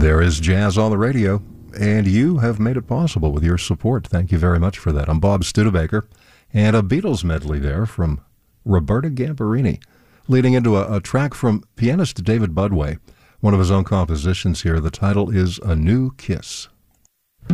There is jazz on the radio, and you have made it possible with your support. Thank you very much for that. I'm Bob Studebaker, and a Beatles medley there from Roberta Gambarini, leading into a track from pianist David Budway, one of his own compositions here. The title is A New Kiss.